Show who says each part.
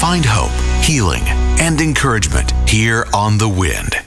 Speaker 1: Find hope, healing, and encouragement here on The Wind.